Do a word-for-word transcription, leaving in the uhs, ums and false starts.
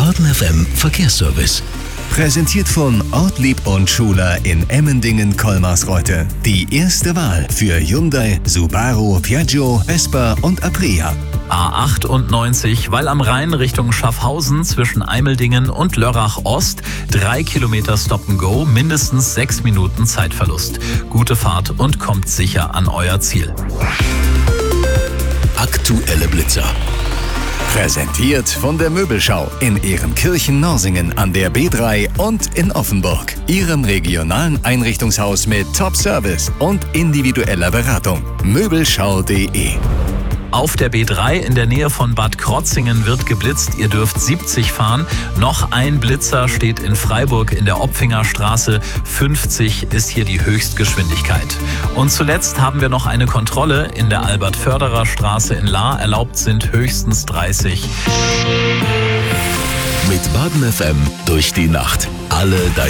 Baden F M Verkehrsservice. Präsentiert von Ortlieb und Schuler in Emmendingen-Kolmarsreuth. Die erste Wahl für Hyundai, Subaru, Piaggio, Vespa und Aprilia. A achtundneunzig, weil am Rhein Richtung Schaffhausen zwischen Eimeldingen und Lörrach Ost drei Kilometer Stop and Go, mindestens sechs Minuten Zeitverlust. Gute Fahrt und kommt sicher an euer Ziel. Aktuelle Blitzer. Präsentiert von der Möbelschau in Ehrenkirchen-Norsingen an der B drei und in Offenburg. Ihrem regionalen Einrichtungshaus mit Top-Service und individueller Beratung. Möbelschau punkt de. Auf der B drei in der Nähe von Bad Krotzingen wird geblitzt. Ihr dürft siebzig fahren. Noch ein Blitzer steht in Freiburg in der Opfingerstraße. fünfzig ist hier die Höchstgeschwindigkeit. Und zuletzt haben wir noch eine Kontrolle in der Albert-Förderer-Straße in Lahr. Erlaubt sind höchstens dreißig. Mit Baden F M durch die Nacht. Alle deine